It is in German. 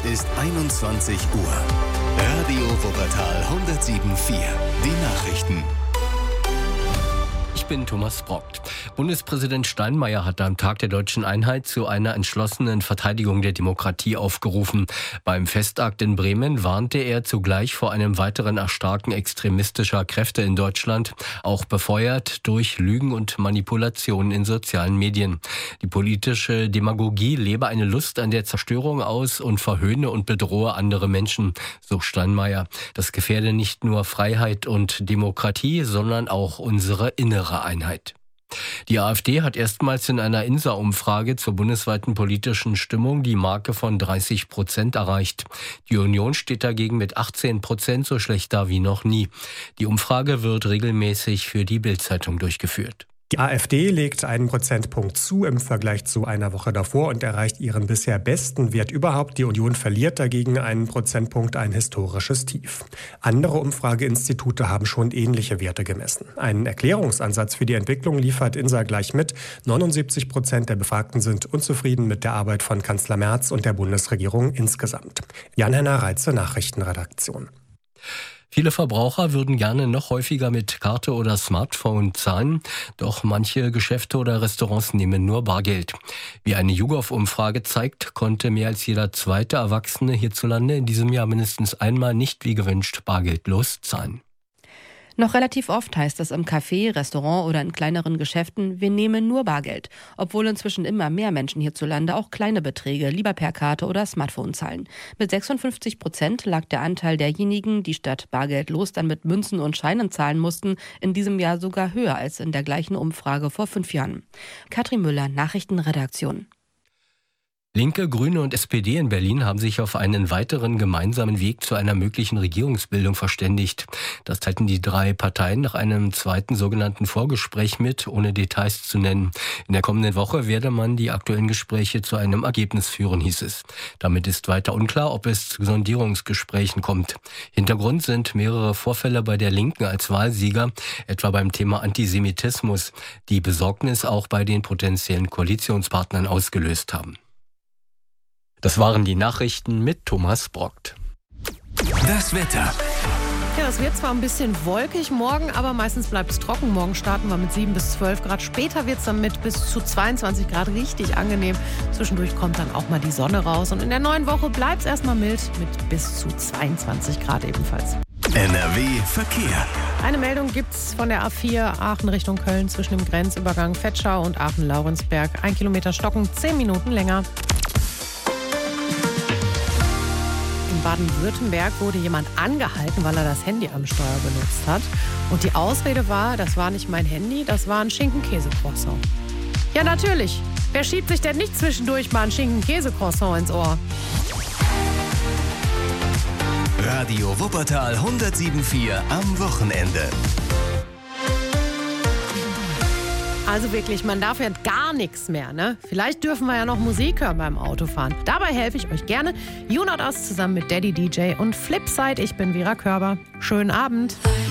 ist 21 Uhr. Radio Wuppertal 107.4. Die Nachrichten. Ich bin Thomas Brockt. Bundespräsident Steinmeier hat am Tag der Deutschen Einheit zu einer entschlossenen Verteidigung der Demokratie aufgerufen. Beim Festakt in Bremen warnte er zugleich vor einem weiteren Erstarken extremistischer Kräfte in Deutschland, auch befeuert durch Lügen und Manipulationen in sozialen Medien. Die politische Demagogie lebe eine Lust an der Zerstörung aus und verhöhne und bedrohe andere Menschen, so Steinmeier. Das gefährde nicht nur Freiheit und Demokratie, sondern auch unsere innere Einheit. Die AfD hat erstmals in einer INSA-Umfrage zur bundesweiten politischen Stimmung die Marke von 30% erreicht. Die Union steht dagegen mit 18% so schlecht da wie noch nie. Die Umfrage wird regelmäßig für die Bild-Zeitung durchgeführt. Die AfD legt einen Prozentpunkt zu im Vergleich zu einer Woche davor und erreicht ihren bisher besten Wert überhaupt. Die Union verliert dagegen einen Prozentpunkt, ein historisches Tief. Andere Umfrageinstitute haben schon ähnliche Werte gemessen. Einen Erklärungsansatz für die Entwicklung liefert INSA gleich mit. 79% der Befragten sind unzufrieden mit der Arbeit von Kanzler Merz und der Bundesregierung insgesamt. Jan-Henner Reitze, Nachrichtenredaktion. Viele Verbraucher würden gerne noch häufiger mit Karte oder Smartphone zahlen, doch manche Geschäfte oder Restaurants nehmen nur Bargeld. Wie eine YouGov-Umfrage zeigt, konnte mehr als jeder zweite Erwachsene hierzulande in diesem Jahr mindestens einmal nicht wie gewünscht bargeldlos zahlen. Noch relativ oft heißt es im Café, Restaurant oder in kleineren Geschäften, wir nehmen nur Bargeld. Obwohl inzwischen immer mehr Menschen hierzulande auch kleine Beträge lieber per Karte oder Smartphone zahlen. Mit 56% lag der Anteil derjenigen, die statt bargeldlos dann mit Münzen und Scheinen zahlen mussten, in diesem Jahr sogar höher als in der gleichen Umfrage vor 5 Jahren. Katrin Müller, Nachrichtenredaktion. Linke, Grüne und SPD in Berlin haben sich auf einen weiteren gemeinsamen Weg zu einer möglichen Regierungsbildung verständigt. Das teilten die 3 Parteien nach einem zweiten sogenannten Vorgespräch mit, ohne Details zu nennen. In der kommenden Woche werde man die aktuellen Gespräche zu einem Ergebnis führen, hieß es. Damit ist weiter unklar, ob es zu Sondierungsgesprächen kommt. Hintergrund sind mehrere Vorfälle bei der Linken als Wahlsieger, etwa beim Thema Antisemitismus, die Besorgnis auch bei den potenziellen Koalitionspartnern ausgelöst haben. Das waren die Nachrichten mit Thomas Brockt. Das Wetter. Ja, es wird zwar ein bisschen wolkig morgen, aber meistens bleibt es trocken. Morgen starten wir mit 7 bis 12 Grad. Später wird es dann mit bis zu 22 Grad richtig angenehm. Zwischendurch kommt dann auch mal die Sonne raus. Und in der neuen Woche bleibt es erstmal mild mit bis zu 22 Grad ebenfalls. NRW Verkehr. Eine Meldung gibt's von der A4 Aachen Richtung Köln zwischen dem Grenzübergang Vetschau und Aachen-Laurensberg. 1 Kilometer Stocken, 10 Minuten länger. In Baden-Württemberg wurde jemand angehalten, weil er das Handy am Steuer benutzt hat. Und die Ausrede war, das war nicht mein Handy, das war ein Schinken-Käse-Croissant. Ja, natürlich. Wer schiebt sich denn nicht zwischendurch mal ein Schinken-Käse-Croissant ins Ohr? Radio Wuppertal 107.4 am Wochenende. Also wirklich, man darf ja gar nichts mehr, ne? Vielleicht dürfen wir ja noch Musik hören beim Autofahren. Dabei helfe ich euch gerne. You Not Us zusammen mit Daddy DJ und Flipside. Ich bin Vera Körber. Schönen Abend.